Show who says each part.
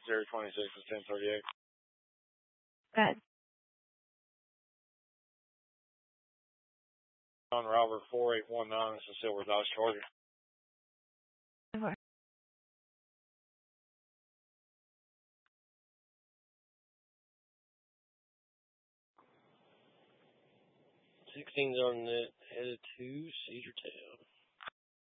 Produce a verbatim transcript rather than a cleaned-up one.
Speaker 1: zero twenty-six is ten thirty-eight.
Speaker 2: Good.
Speaker 1: On Robert four eight one nine, it's a silver Dodge Charger.
Speaker 2: Over.
Speaker 1: sixteen's on net, headed to Cedar Town.